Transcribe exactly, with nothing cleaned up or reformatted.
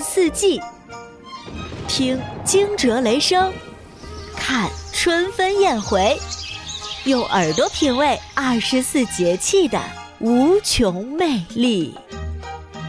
四季，听惊蛰雷声，看春分宴回，用耳朵品味二十四节气的无穷魅力。